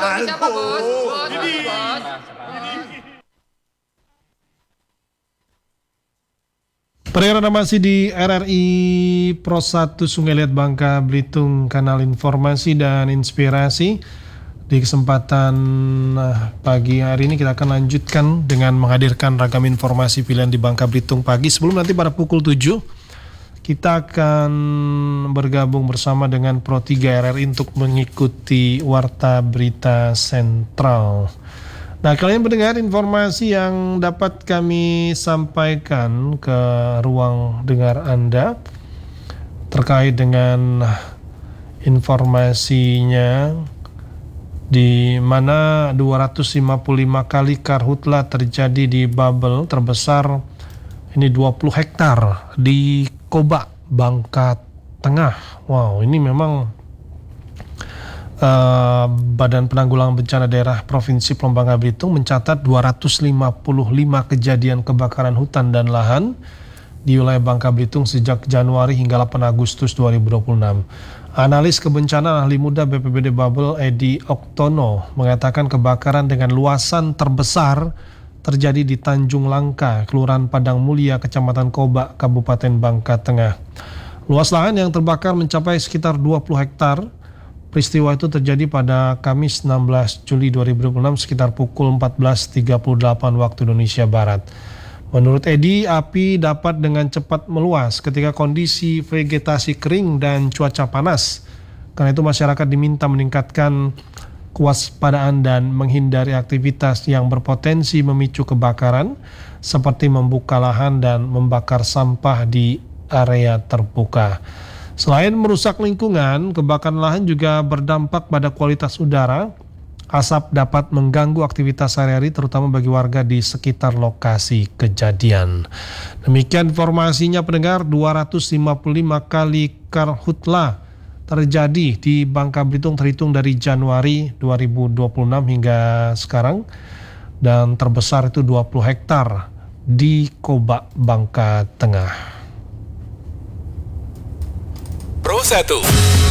Bos, siapa bos? Bos, bos. Perairan masih di RRI Pro 1 Sungai Liat Bangka Belitung, kanal informasi dan inspirasi. Di kesempatan pagi hari ini kita akan lanjutkan dengan menghadirkan ragam informasi pilihan di Bangka Belitung pagi. Sebelum nanti pada pukul 7 kita akan bergabung bersama dengan Pro 3 RRI untuk mengikuti Warta Berita Sentral. Nah, kalian mendengar informasi yang dapat kami sampaikan ke ruang dengar Anda terkait dengan informasinya di mana 255 kali karhutla terjadi di Babel terbesar ini 20 hektar di Kobak, Bangka Tengah. Wow, ini memang Badan Penanggulangan Bencana Daerah Provinsi Bangka Belitung mencatat 255 kejadian kebakaran hutan dan lahan di wilayah Bangka Belitung sejak Januari hingga 8 Agustus 2026. Analis kebencanaan ahli muda BPBD Babel Edi Oktono mengatakan kebakaran dengan luasan terbesar terjadi di Tanjung Langka, Kelurahan Padang Mulia, Kecamatan Kobak, Kabupaten Bangka Tengah. Luas lahan yang terbakar mencapai sekitar 20 hektar. Peristiwa itu terjadi pada Kamis 16 Juli 2026 sekitar pukul 14.38 waktu Indonesia Barat. Menurut Edi, api dapat dengan cepat meluas ketika kondisi vegetasi kering dan cuaca panas. Karena itu masyarakat diminta meningkatkan kewaspadaan dan menghindari aktivitas yang berpotensi memicu kebakaran seperti membuka lahan dan membakar sampah di area terbuka. Selain merusak lingkungan, kebakaran lahan juga berdampak pada kualitas udara. Asap dapat mengganggu aktivitas sehari-hari terutama bagi warga di sekitar lokasi kejadian. Demikian informasinya pendengar, 255 kali karhutla terjadi di Bangka Belitung terhitung dari Januari 2026 hingga sekarang. Dan terbesar itu 20 hektar di Kobak, Bangka Tengah. Pro 1